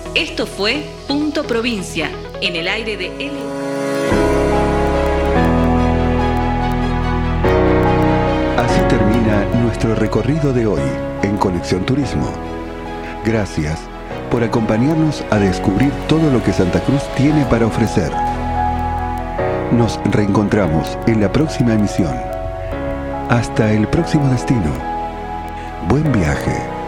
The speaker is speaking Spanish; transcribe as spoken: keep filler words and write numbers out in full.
Esto fue Punto Provincia, en el aire de L. Así termina nuestro recorrido de hoy en Conexión Turismo. Gracias por acompañarnos a descubrir todo lo que Santa Cruz tiene para ofrecer. Nos reencontramos en la próxima emisión. Hasta el próximo destino. Buen viaje.